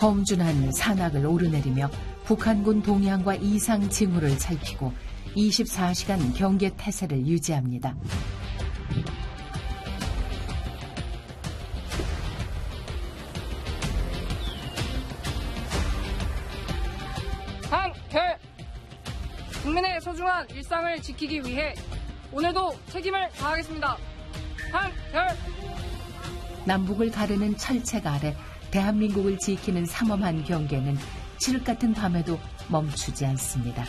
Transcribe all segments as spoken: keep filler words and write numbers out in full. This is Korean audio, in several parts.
험준한 산악을 오르내리며 북한군 동향과 이상 징후를 살피고 이십사 시간 경계 태세를 유지합니다. 한결! 국민의 소중한 일상을 지키기 위해 오늘도 책임을 다하겠습니다. 한결! 남북을 가르는 철책 아래 대한민국을 지키는 삼엄한 경계는 칠흑 같은 밤에도 멈추지 않습니다.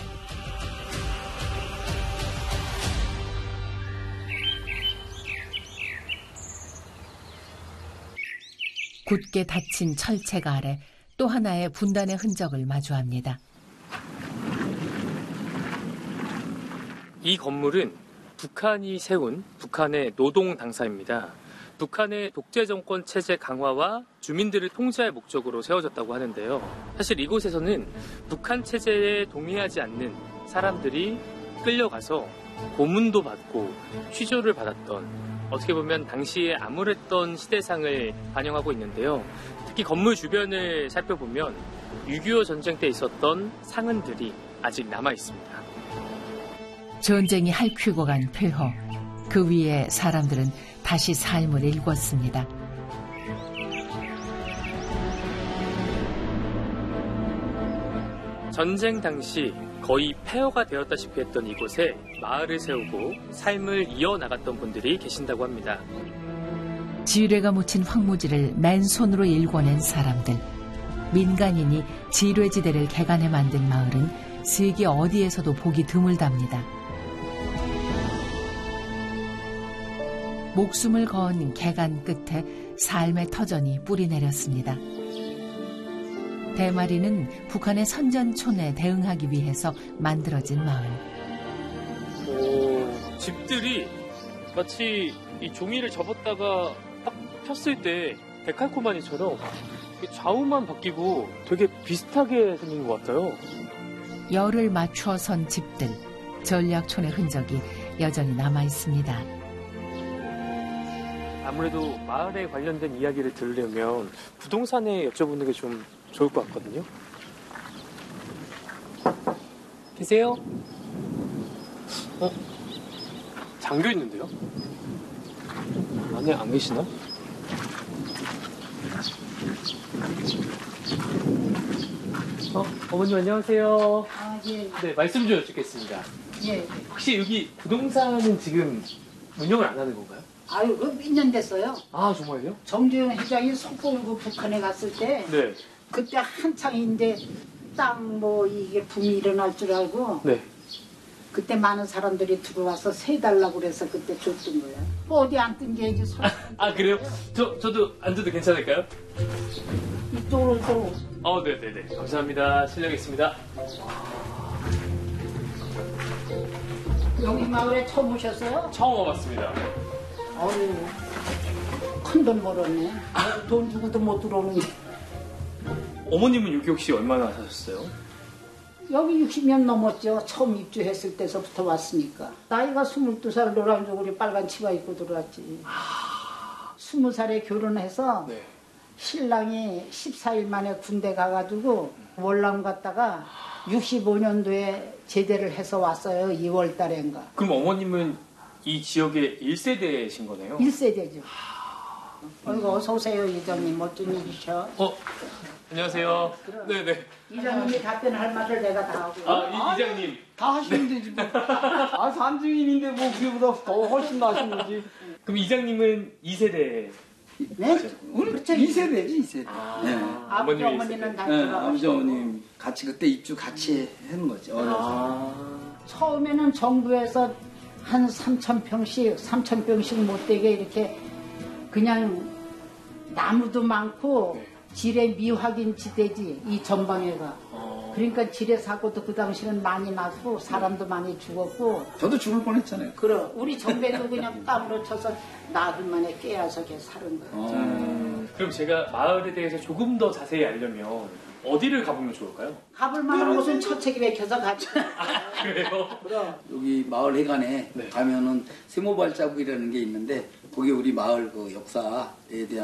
굳게 닫힌 철책 아래 또 하나의 분단의 흔적을 마주합니다. 이 건물은 북한이 세운 북한의 노동 당사입니다. 북한의 독재 정권 체제 강화와 주민들을 통제할 목적으로 세워졌다고 하는데요. 사실 이곳에서는 북한 체제에 동의하지 않는 사람들이 끌려가서 고문도 받고 취조를 받았던, 어떻게 보면 당시에 암울했던 시대상을 반영하고 있는데요. 특히 건물 주변을 살펴보면 육이오 전쟁 때 있었던 상흔들이 아직 남아 있습니다. 전쟁이 핥히고 간 폐허, 그 위에 사람들은 다시 삶을 일궜습니다. 전쟁 당시 거의 폐허가 되었다시피 했던 이곳에 마을을 세우고 삶을 이어나갔던 분들이 계신다고 합니다. 지뢰가 묻힌 황무지를 맨손으로 일궈낸 사람들. 민간인이 지뢰지대를 개간해 만든 마을은 세계 어디에서도 보기 드물답니다. 목숨을 건 개간 끝에 삶의 터전이 뿌리내렸습니다. 대마리는 북한의 선전촌에 대응하기 위해서 만들어진 마을. 오, 집들이 마치 이 종이를 접었다가 딱 폈을 때 데칼코마니처럼 좌우만 바뀌고 되게 비슷하게 생긴 것 같아요. 열을 맞춰 선 집들, 전략촌의 흔적이 여전히 남아 있습니다. 아무래도 마을에 관련된 이야기를 들으려면 부동산에 여쭤보는 게 좀 좋을 것 같거든요. 계세요? 어? 잠겨 있는데요? 안에 안 계시나? 어? 어머님 안녕하세요. 아, 예. 네, 말씀 좀 여쭙겠습니다. 예. 혹시 여기 부동산은 지금 운영을 안 하는 건가요? 아유, 그 몇 년 됐어요. 아, 정말요? 정주영 회장이 속보고 북한에 갔을 때, 네. 그때 한창인데 땅 뭐 이게 붐이 일어날 줄 알고, 네. 그때 많은 사람들이 들어와서 세 달라고 그래서 그때 줬던 거야. 뭐 어디 안 뜬 게 이제 손. 아, 그래요? 저, 저도 앉아도 괜찮을까요? 이쪽으로 또. 어, 네네네. 감사합니다. 실례하겠습니다. 여기 마을에 처음 오셨어요? 처음 와봤습니다. 어휴, 큰 돈 벌었네. 돈 주고도 못 들어오는 게. 어머님은 여기 혹시 얼마나 사셨어요? 여기 육십 년 넘었죠. 처음 입주했을 때서부터 왔으니까. 나이가 스물두 살 노란조구리 빨간 치마 입고 들어왔지. 스무 살에 결혼해서 네. 신랑이 십사 일 만에 군대 가가지고 월남 갔다가 육십오 년도에 제대를 해서 왔어요. 이월 달인가. 그럼 어머님은 이 지역의 일 세대신 거네요? 일 세대죠. 어이구, 어서 오세요, 이장님. 어쩐 일이셔? 어, 안녕하세요. 네네. 이장님이 답변할 말을 내가 다 하고. 아, 이, 이장님. 다 하시면 되지 뭐. 아, 산증인인데 뭐 그보다 더 훨씬 나신 거지. 그럼 이장님은 이 세대. 네? 우리 그렇죠. 이 세대지, 이 세대. 아, 네. 아버지, 어머님이 어머니는 다 네, 돌아가시고. 아버지, 어머님 같이 그때 입주 같이 하는 거지, 어려서. 아. 처음에는 정부에서 한 삼천 평씩, 삼천 평씩 못되게 이렇게 그냥 나무도 많고 네. 지뢰 미확인 지대지, 이 전방에가. 어. 그러니까 지뢰 사고도 그 당시는 많이 났고 사람도 많이 죽었고. 저도 죽을 뻔했잖아요. 그럼 우리 정배도 그냥 땀으로 쳐서 나흘 만에 깨어서 이렇게 사는 거예요. 어. 그럼 제가 마을에 대해서 조금 더 자세히 알려면 어디를 가보면 좋을까요? 가볼 만한 곳은 처책이 맥혀서 가죠. 아, 그래요? 그럼. 여기 마을 해관에 네. 가면은 세모 발자국이라는 게 있는데 거기 우리 마을 그 역사에 대한